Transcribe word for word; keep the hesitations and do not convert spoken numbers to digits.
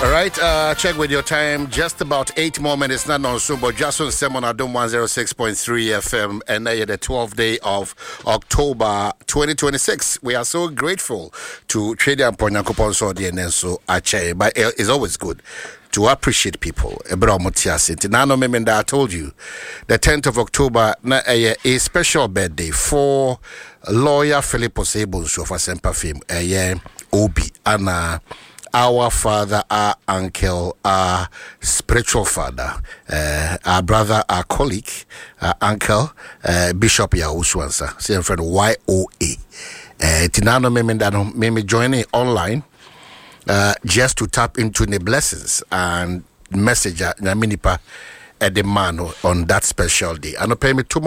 All right, uh, check with your time. Just about eight more minutes, not on soon, but just on Semon Adom one oh six point three F M, and uh, the twelfth day of October twenty twenty-six. We are so grateful to Trader and Ponyankopon so the Nenso Ache, but it's always good to appreciate people. Nano Memenda, I told you, the tenth of October, na a, a special birthday for lawyer Philip Osebo so for Semper Fame, a Obi, and uh, our father, our uncle, our spiritual father, uh, our brother, our colleague, our uncle, uh, Bishop Yahuswansa, same friend Y O A. Uh, Tinano Memenda, maybe joining online. Uh, just to tap into the blessings and message na minipa at the man on that special day. And pay me two